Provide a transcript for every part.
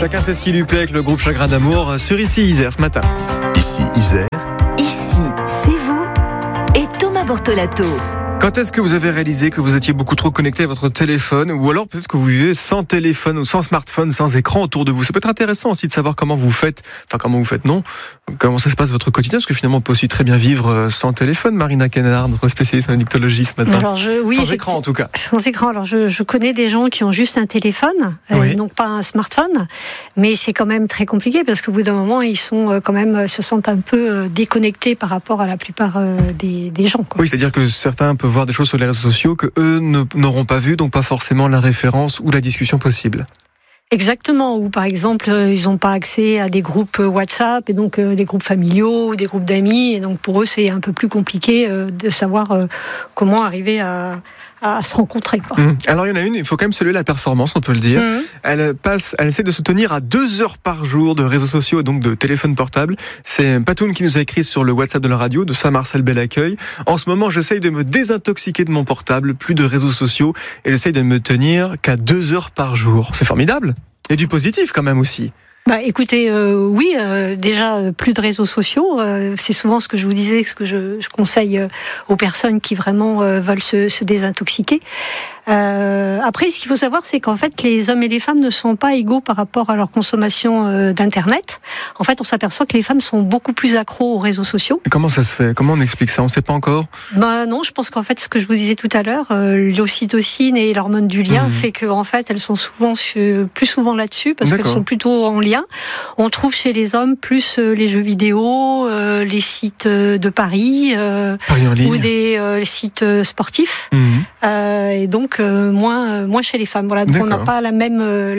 Chacun fait ce qui lui plaît avec le groupe Chagrin d'amour sur Ici Isère ce matin. Ici Isère. Ici, c'est vous et Thomas Bortolato. Quand est-ce que vous avez réalisé que vous étiez beaucoup trop connecté à votre téléphone, ou alors peut-être que vous vivez sans téléphone ou sans smartphone, sans écran autour de vous? Ça peut être intéressant aussi de savoir comment vous faites, comment ça se passe votre quotidien, parce que finalement on peut aussi très bien vivre sans téléphone. Marina Kenard, notre spécialiste en addictologie ce matin. Alors sans écran en tout cas. Sans écran. Alors je connais des gens qui ont juste un téléphone, Oui. donc pas un smartphone, mais c'est quand même très compliqué parce qu'au bout d'un moment ils sont quand même se sentent un peu déconnectés par rapport à la plupart des gens, quoi. Oui, c'est-à-dire que certains peuvent voir des choses sur les réseaux sociaux que eux n'auront pas vues, donc pas forcément la référence ou la discussion possible. Exactement, ou par exemple ils n'ont pas accès à des groupes WhatsApp et donc des groupes familiaux ou des groupes d'amis, et donc pour eux c'est un peu plus compliqué de savoir comment arriver à se rencontrer, quoi. Alors il y en a une, il faut quand même saluer la performance, on peut le dire. Elle essaie de se tenir à 2 heures par jour de réseaux sociaux et donc de téléphone portable. C'est Patoun qui nous a écrit sur le WhatsApp de la radio de Saint-Marcel Bel Accueil. En ce moment, j'essaye de me désintoxiquer de mon portable, plus de réseaux sociaux, et j'essaye de me tenir qu'à 2 heures par jour. C'est formidable. Et du positif quand même aussi. Bah écoutez, oui, déjà plus de réseaux sociaux, c'est souvent ce que je vous disais, ce que je conseille aux personnes qui vraiment veulent se désintoxiquer. Après, ce qu'il faut savoir, c'est qu'en fait, les hommes et les femmes ne sont pas égaux par rapport à leur consommation d'Internet. En fait, on s'aperçoit que les femmes sont beaucoup plus accros aux réseaux sociaux. Et comment ça se fait? Comment on explique ça? On ne sait pas encore. Bah non, je pense qu'en fait, ce que je vous disais tout à l'heure, l'ocytocine et l'hormone du lien fait que en fait, elles sont plus souvent là-dessus parce qu'elles sont plutôt en lien. On trouve chez les hommes plus les jeux vidéo, les sites de paris ou des sites sportifs, et donc moins chez les femmes. Voilà, donc on n'a pas la même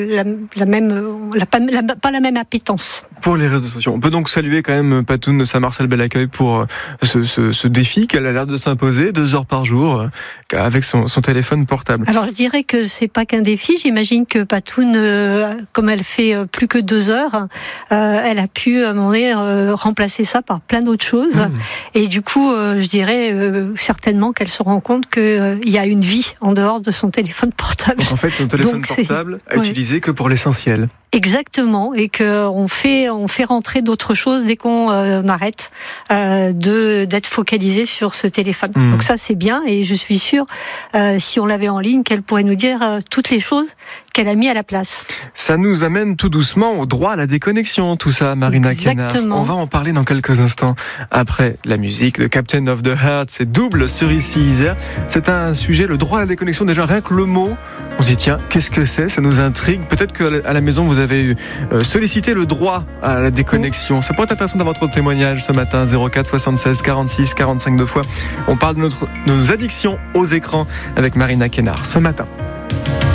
appétence pour les réseaux sociaux. On peut donc saluer quand même Patoun de Saint-Marcel Bel Accueil pour ce défi qu'elle a l'air de s'imposer 2 heures par jour avec son téléphone portable. Alors je dirais que c'est pas qu'un défi. J'imagine que Patoun, comme elle fait plus que 2 heures, elle a pu à un moment donné remplacer ça par plein d'autres choses. Et du coup, je dirais certainement qu'elle se rend compte qu'il y a une vie en dehors de son téléphone portable. Donc en fait, son téléphone portable à utiliser que pour l'essentiel. Exactement, et qu'on fait rentrer d'autres choses dès qu'on arrête d'être focalisé sur ce téléphone. Donc ça c'est bien, et je suis sûre si on l'avait en ligne qu'elle pourrait nous dire toutes les choses qu'elle a mis à la place. Ça nous amène tout doucement au droit à la déconnexion, tout ça, Marina Kenard. On va en parler dans quelques instants après la musique de Captain of the Heart. C'est double sur Ici Isère. C'est un sujet, le droit à la déconnexion, déjà rien que le mot, on se dit tiens, qu'est-ce que c'est? Ça nous intrigue. Peut-être qu'à la maison vous avez sollicité le droit à la déconnexion. Ça pourrait être intéressant d'avoir votre témoignage ce matin. 04 76 46 45 2 fois. On parle de nos addictions aux écrans avec Marina Kenard ce matin.